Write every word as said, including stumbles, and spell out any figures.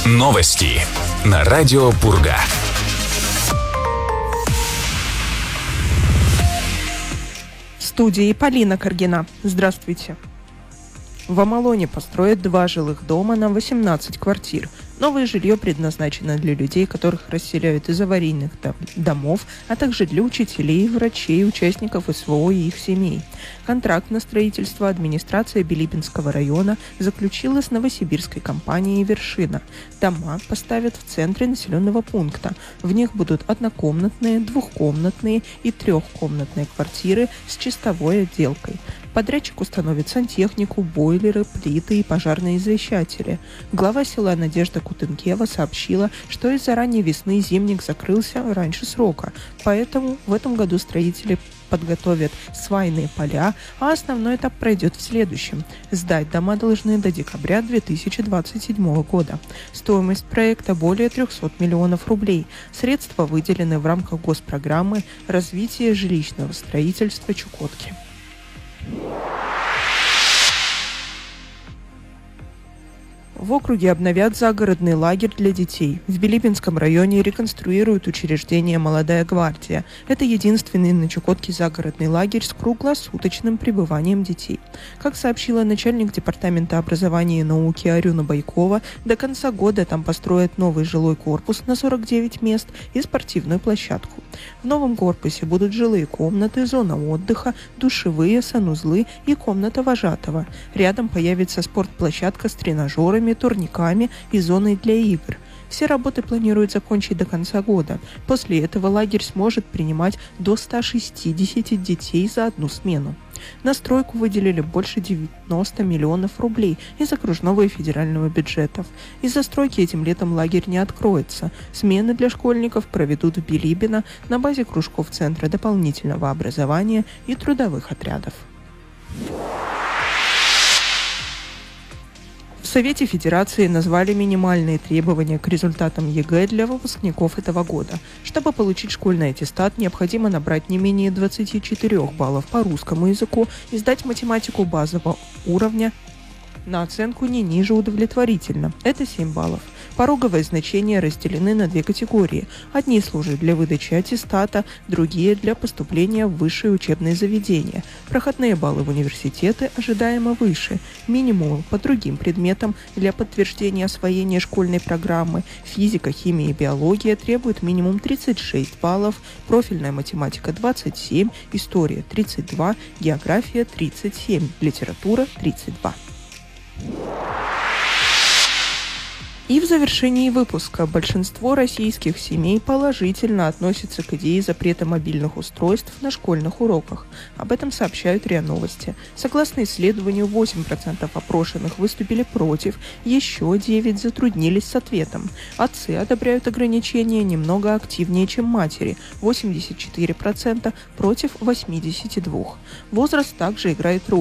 Новости на радио Пурга. В студии Полина Каргина. Здравствуйте. В Амалоне построят два жилых дома на восемнадцать квартир. Новое жилье предназначено для людей, которых расселяют из аварийных домов, а также для учителей, врачей, участников СВО и их семей. Контракт на строительство администрация Билибинского района заключила с новосибирской компанией «Вершина». Дома поставят в центре населенного пункта. В них будут однокомнатные, двухкомнатные и трехкомнатные квартиры с чистовой отделкой. Подрядчик установит сантехнику, бойлеры, плиты и пожарные извещатели. Глава села Надежда Кутынкева сообщила, что из-за ранней весны зимник закрылся раньше срока, поэтому в этом году строители подготовят свайные поля, а основной этап пройдет в следующем. Сдать дома должны до декабря две тысячи двадцать седьмого года. Стоимость проекта более триста миллионов рублей. Средства выделены в рамках госпрограммы развития жилищного строительства Чукотки. В округе обновят загородный лагерь для детей. В Билибинском районе реконструируют учреждение «Молодая гвардия». Это единственный на Чукотке загородный лагерь с круглосуточным пребыванием детей. Как сообщила начальник департамента образования и науки Арюна Байкова, до конца года там построят новый жилой корпус на сорок девять мест и спортивную площадку. В новом корпусе будут жилые комнаты, зона отдыха, душевые, санузлы и комната вожатого. Рядом появится спортплощадка с тренажерами, турниками и зоной для игр. Все работы планируют закончить до конца года. После этого лагерь сможет принимать до ста шестидесяти детей за одну смену. На стройку выделили больше девяноста миллионов рублей из окружного и федерального бюджетов. Из-за стройки этим летом лагерь не откроется. Смены для школьников проведут в Билибино на базе кружков Центра дополнительного образования и трудовых отрядов. В Совете Федерации назвали минимальные требования к результатам ЕГЭ для выпускников этого года. Чтобы получить школьный аттестат, необходимо набрать не менее двадцати четырёх баллов по русскому языку и сдать математику базового уровня на оценку не ниже удовлетворительно. Это семь баллов. Пороговые значения разделены на две категории. Одни служат для выдачи аттестата, другие для поступления в высшие учебные заведения. Проходные баллы в университеты ожидаемо выше. Минимум по другим предметам для подтверждения освоения школьной программы. Физика, химия и биология требуют минимум тридцать шесть баллов, профильная математика двадцать семь, история тридцать два, география тридцать семь, литература тридцать два. И в завершении выпуска большинство российских семей положительно относятся к идее запрета мобильных устройств на школьных уроках. Об этом сообщают РИА Новости. Согласно исследованию, восемь процентов опрошенных выступили против, еще девять процентов затруднились с ответом. Отцы одобряют ограничения немного активнее, чем матери – восемьдесят четыре процента против восемьдесят два процента. Возраст также играет роль.